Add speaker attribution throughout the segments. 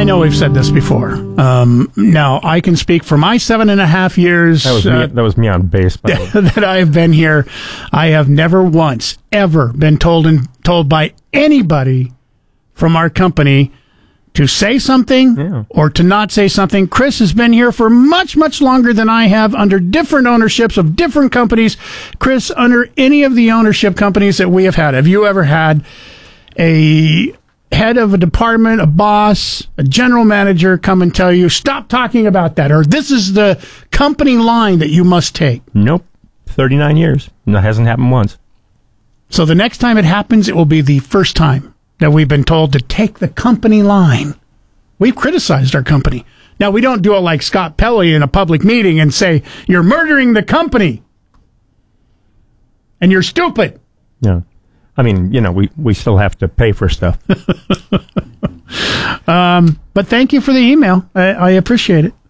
Speaker 1: I know we've said this before. Now, I can speak for my 7.5 years.
Speaker 2: That was me on base. By the way.
Speaker 1: That I have been here. I have never once, ever been told by anybody from our company to say something or to not say something. Chris has been here for much, much longer than I have, under different ownerships of different companies. Chris, under any of the ownership companies that we have you ever had a head of a department, a boss, a general manager come and tell you, stop talking about that, or this is the company line that you must take?
Speaker 2: Nope. 39 years. That hasn't happened once.
Speaker 1: So the next time it happens, it will be the first time that we've been told to take the company line. We've criticized our company. Now, we don't do it like Scott Pelley in a public meeting and say, you're murdering the company and you're stupid.
Speaker 2: Yeah. I mean, we still have to pay for stuff.
Speaker 1: But thank you for the email. I appreciate it.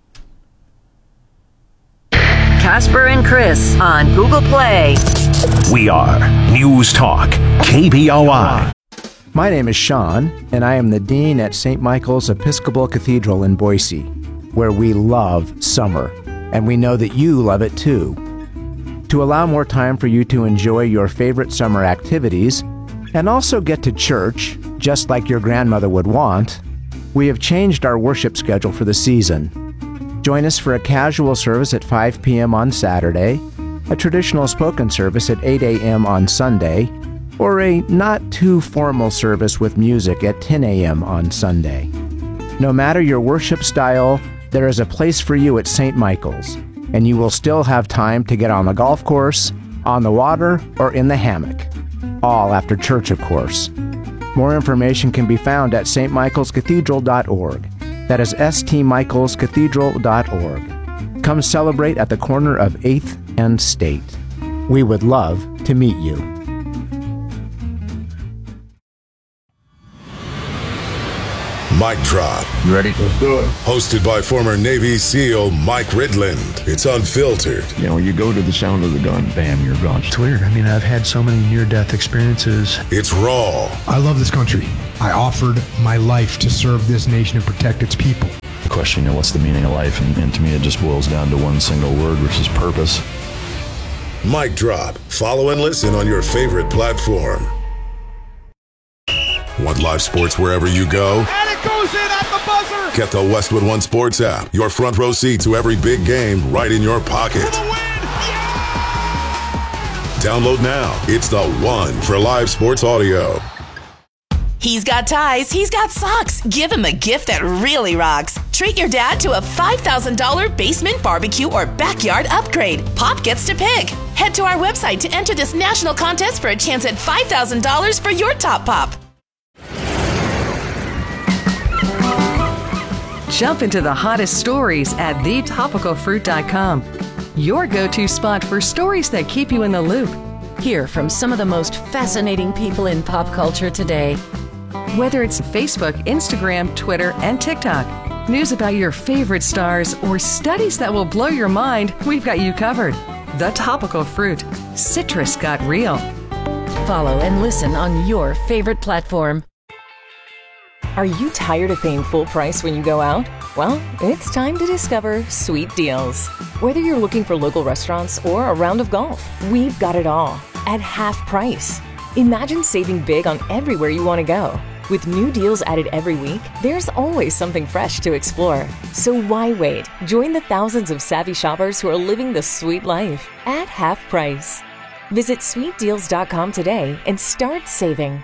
Speaker 3: Casper and Chris on Google Play.
Speaker 4: We are News Talk, KBOI.
Speaker 5: My name is Sean, and I am the Dean at St. Michael's Episcopal Cathedral in Boise, where we love summer, and we know that you love it too. To allow more time for you to enjoy your favorite summer activities, and also get to church, just like your grandmother would want, we have changed our worship schedule for the season. Join us for a casual service at 5 p.m. on Saturday, a traditional spoken service at 8 a.m. on Sunday, or a not-too-formal service with music at 10 a.m. on Sunday. No matter your worship style, there is a place for you at St. Michael's, and you will still have time to get on the golf course, on the water, or in the hammock. All after church, of course. More information can be found at stmichaelscathedral.org. That is stmichaelscathedral.org. Come celebrate at the corner of 8th and State. We would love to meet you.
Speaker 6: Mic Drop.
Speaker 7: You ready? Let's do it.
Speaker 6: Hosted by former Navy SEAL Mike Ridland. It's unfiltered.
Speaker 7: You go to the sound of the gun, bam, you're gone.
Speaker 8: It's weird. I mean, I've had so many near-death experiences.
Speaker 6: It's raw.
Speaker 9: I love this country. I offered my life to serve this nation and protect its people.
Speaker 7: The question, what's the meaning of life? And to me, it just boils down to one single word, which is purpose.
Speaker 6: Mic Drop. Follow and listen on your favorite platform. Want live sports wherever you go?
Speaker 10: And it goes in at the buzzer!
Speaker 6: Get the Westwood One Sports app. Your front row seat to every big game right in your pocket.
Speaker 10: For the win! Yeah!
Speaker 6: Download now. It's the one for live sports audio.
Speaker 11: He's got ties. He's got socks. Give him a gift that really rocks. Treat your dad to a $5,000 basement barbecue or backyard upgrade. Pop gets to pick. Head to our website to enter this national contest for a chance at $5,000 for your top pop.
Speaker 3: Jump into the hottest stories at thetopicalfruit.com. Your go-to spot for stories that keep you in the loop.
Speaker 12: Hear from some of the most fascinating people in pop culture today.
Speaker 3: Whether it's Facebook, Instagram, Twitter, and TikTok, news about your favorite stars, or studies that will blow your mind, we've got you covered. The Topical Fruit. Citrus got real.
Speaker 12: Follow and listen on your favorite platform.
Speaker 13: Are you tired of paying full price when you go out? Well, it's time to discover Sweet Deals. Whether you're looking for local restaurants or a round of golf, we've got it all at half price. Imagine saving big on everywhere you want to go. With new deals added every week, there's always something fresh to explore. So why wait? Join the thousands of savvy shoppers who are living the sweet life at half price. Visit sweetdeals.com today and start saving.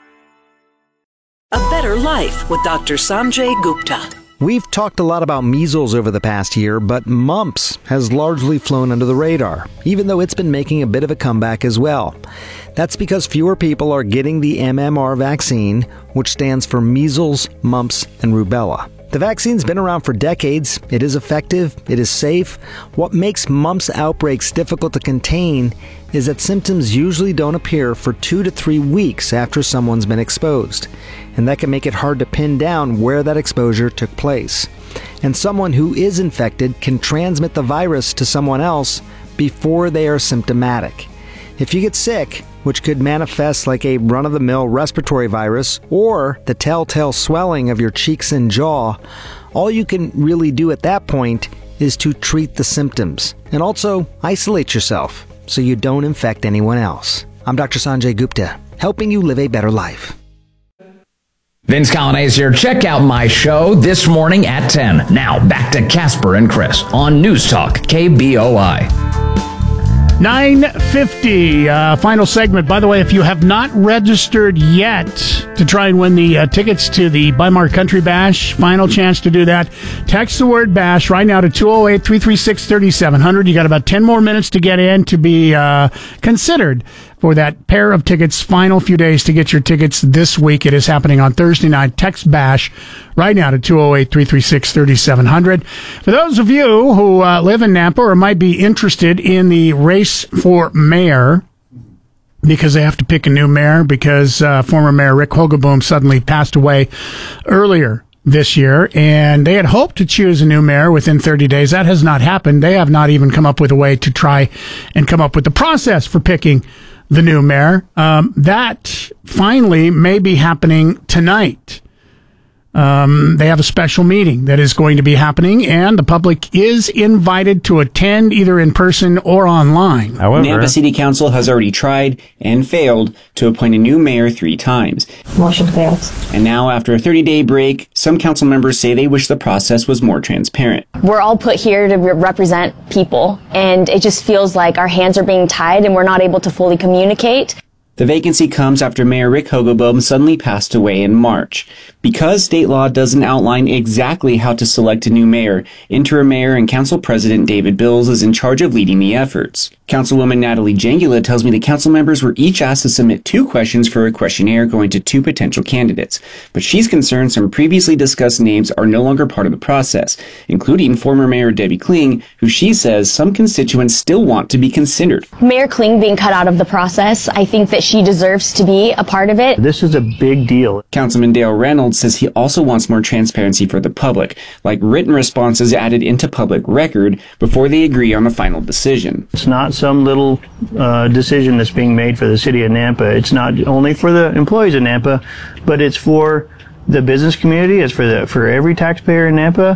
Speaker 14: A Better Life with Dr. Sanjay Gupta.
Speaker 15: We've talked a lot about measles over the past year, but mumps has largely flown under the radar, even though it's been making a bit of a comeback as well. That's because fewer people are getting the MMR vaccine, which stands for measles, mumps, and rubella. The vaccine's been around for decades. It is effective. It is safe. What makes mumps outbreaks difficult to contain is that symptoms usually don't appear for 2 to 3 weeks after someone's been exposed. And that can make it hard to pin down where that exposure took place. And someone who is infected can transmit the virus to someone else before they are symptomatic. If you get sick, which could manifest like a run-of-the-mill respiratory virus or the telltale swelling of your cheeks and jaw, all you can really do at that point is to treat the symptoms and also isolate yourself so you don't infect anyone else. I'm Dr. Sanjay Gupta, helping you live a better life.
Speaker 16: Vince Colonnese here. Check out my show this morning at 10. Now, back to Casper and Chris on News Talk, KBOI.
Speaker 1: 9:50, final segment. By the way, if you have not registered yet to try and win the tickets to the Weimar Country Bash, final chance to do that. Text the word BASH right now to 208-336-3700. You got about 10 more minutes to get in to be considered for that pair of tickets. Final few days to get your tickets this week. It is happening on Thursday night. Text BASH right now to 208-336-3700. For those of you who live in Nampa or might be interested in the race for mayor, because they have to pick a new mayor because former Mayor Rick Hogaboom suddenly passed away earlier this year, and they had hoped to choose a new mayor within 30 days. That has not happened. They have not even come up with a way to try and come up with the process for picking the new mayor. That finally may be happening tonight. They have a special meeting that is going to be happening, and the public is invited to attend either in person or online.
Speaker 17: However, Nampa City Council has already tried and failed to appoint a new mayor 3 times.
Speaker 18: Motion fails.
Speaker 17: And now, after a 30-day break, some council members say they wish the process was more transparent.
Speaker 18: We're all put here to represent people, and it just feels like our hands are being tied and we're not able to fully communicate.
Speaker 17: The vacancy comes after Mayor Rick Hogaboom suddenly passed away in March. Because state law doesn't outline exactly how to select a new mayor, interim mayor and council president David Bills is in charge of leading the efforts. Councilwoman Natalie Jangula tells me the council members were each asked to submit 2 questions for a questionnaire going to 2 potential candidates. But she's concerned some previously discussed names are no longer part of the process, including former Mayor Debbie Kling, who she says some constituents still want to be considered.
Speaker 18: Mayor Kling being cut out of the process, I think that she deserves to be a part of it.
Speaker 17: This is a big deal. Councilman Dale Reynolds says he also wants more transparency for the public, like written responses added into public record before they agree on a final decision.
Speaker 19: It's not some little decision that's being made for the city of Nampa. It's not only for the employees of Nampa, but it's for the business community. It's for every taxpayer in Nampa.